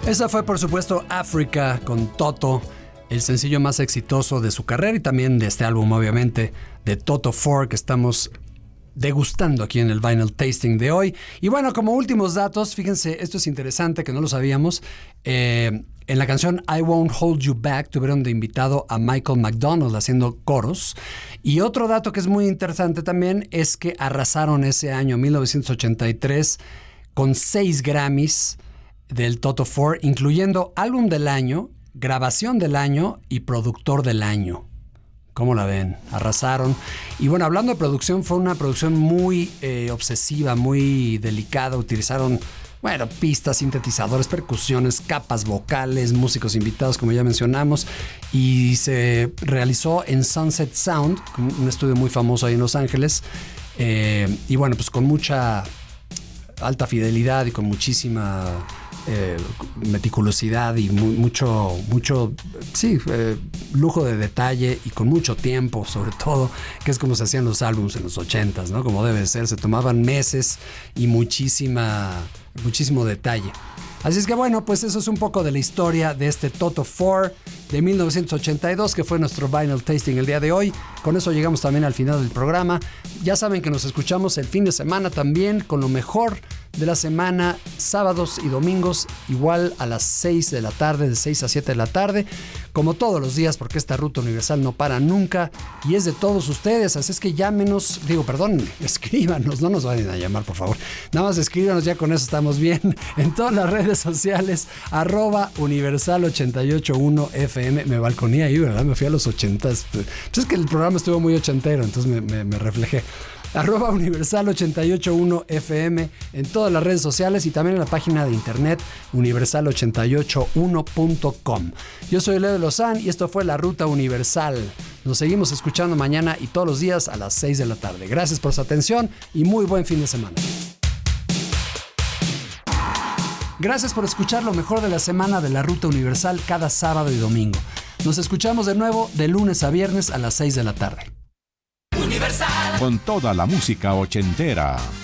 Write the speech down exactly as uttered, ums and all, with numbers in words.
Esa fue, por supuesto, Africa con Toto, el sencillo más exitoso de su carrera y también de este álbum, obviamente, de Toto four, que estamos degustando aquí en el Vinyl Tasting de hoy. Y bueno, como últimos datos, fíjense, esto es interesante, que no lo sabíamos. Eh, en la canción I Won't Hold You Back tuvieron de invitado a Michael McDonald haciendo coros. Y otro dato que es muy interesante también es que arrasaron ese año, mil novecientos ochenta y tres, con seis Grammys del Toto four, incluyendo álbum del año, grabación del año y productor del año. ¿Cómo la ven? Arrasaron. Y bueno, hablando de producción, fue una producción muy eh, obsesiva, muy delicada. Utilizaron, bueno, pistas, sintetizadores, percusiones, capas vocales, músicos invitados, como ya mencionamos. Y se realizó en Sunset Sound, un estudio muy famoso ahí en Los Ángeles. Eh, y bueno, pues con mucha alta fidelidad y con muchísima eh, meticulosidad y mu- mucho, mucho, sí, eh, lujo de detalle y con mucho tiempo, sobre todo, que es como se hacían los álbumes en los ochentas, ¿no? Como debe ser, se tomaban meses y muchísima, muchísimo detalle. Así es que bueno, pues eso es un poco de la historia de este Toto four de mil novecientos ochenta y dos, que fue nuestro Vinyl Tasting el día de hoy. Con eso llegamos también al final del programa. Ya saben que nos escuchamos el fin de semana también con lo mejor de la semana, sábados y domingos, igual a las seis de la tarde, de seis a siete de la tarde, como todos los días, porque esta ruta universal no para nunca y es de todos ustedes. Así es que llámenos, digo, perdón, escríbanos, no nos vayan a llamar, por favor. Nada más escríbanos, ya con eso estamos bien. En todas las redes sociales, arroba universal ochenta y ocho punto uno F M. Me balconé ahí, ¿verdad? Me fui a los ochentas. Pues es que el programa estuvo muy ochentero, entonces me, me, me reflejé. Arroba universal ochenta y ocho punto uno F M en todas las redes sociales y también en la página de internet universal ochenta y ocho uno punto com. Yo soy Leo de Lozán y esto fue La Ruta Universal. Nos seguimos escuchando mañana y todos los días a las seis de la tarde. Gracias por su atención y muy buen fin de semana. Gracias por escuchar lo mejor de la semana de La Ruta Universal cada sábado y domingo. Nos escuchamos de nuevo de lunes a viernes a las seis de la tarde. Universal. Con toda la música ochentera.